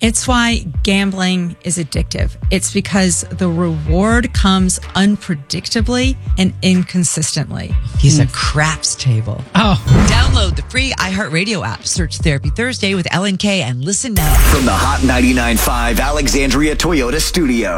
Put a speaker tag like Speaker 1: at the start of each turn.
Speaker 1: It's why gambling is addictive. It's because the reward comes unpredictably and inconsistently.
Speaker 2: He's a craps table.
Speaker 3: Oh.
Speaker 2: Download the free iHeartRadio app. Search Therapy Thursday with Ellen K and listen now.
Speaker 4: From the Hot 99.5 Alexandria Toyota studio.